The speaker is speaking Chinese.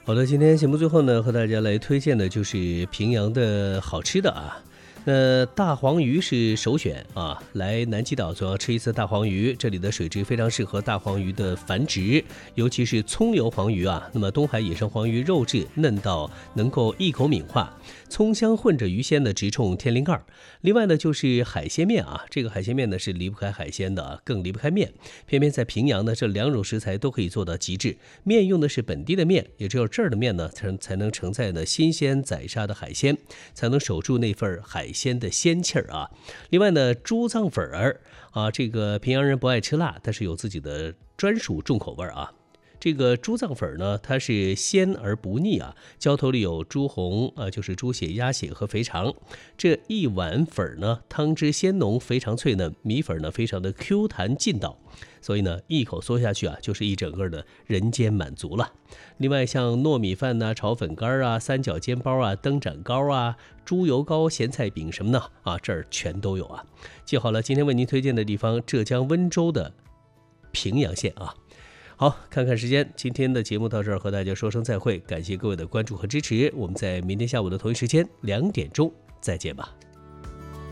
好的，今天节目最后呢，和大家来推荐的就是平阳的好吃的啊。那大黄鱼是首选啊，来南极岛总要吃一次大黄鱼，这里的水质非常适合大黄鱼的繁殖，尤其是葱油黄鱼啊。那么东海野生黄鱼肉质嫩到能够一口抿化，葱香混着鱼鲜的直冲天灵盖。另外呢，就是海鲜面啊，这个海鲜面呢是离不开海鲜的，更离不开面。偏偏在平阳呢，这两种食材都可以做到极致。面用的是本地的面，也只有这儿的面呢，才能承载呢新鲜宰杀的海鲜，才能守住那份海鲜的鲜气儿啊。另外呢，猪脏粉儿啊，这个平阳人不爱吃辣，但是有自己的专属重口味啊。这个猪脏粉呢，它是鲜而不腻啊，浇头里有猪红就是猪血、鸭血和肥肠。这一碗粉呢，汤汁鲜浓，肥肠脆嫩，米粉呢非常的 Q 弹劲道，所以呢一口嗦下去啊，就是一整个的人间满足了。另外像糯米饭啊、炒粉干啊、三角煎包啊、灯盏糕啊、猪油糕、咸菜饼什么的啊，这儿全都有啊。记好了，今天为您推荐的地方，浙江温州的平阳县啊。好，看看时间，今天的节目到这儿，和大家说声再会，感谢各位的关注和支持，我们在明天下午的同一时间2点钟再见吧。